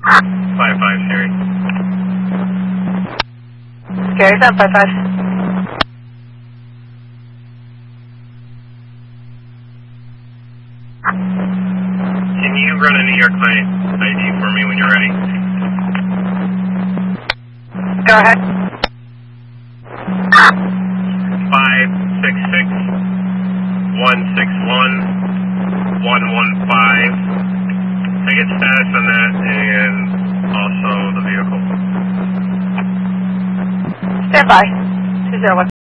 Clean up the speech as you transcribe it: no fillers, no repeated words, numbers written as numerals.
5-5, Siri. Gary, 755. Can you run a New York client ID for me when you're ready? Go ahead. 566-161-115. I get status on that and also the vehicle. Stand by. 201.